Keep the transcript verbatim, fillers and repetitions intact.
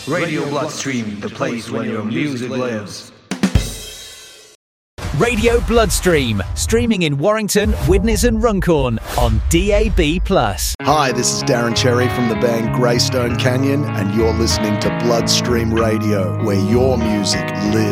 Radio Bloodstream, the place where your music lives. Radio Bloodstream, streaming in Warrington, Widnes and Runcorn on D A B plus. Hi, this is Darren Cherry from the band Greystone Canyon, and you're listening to Bloodstream Radio, where your music lives.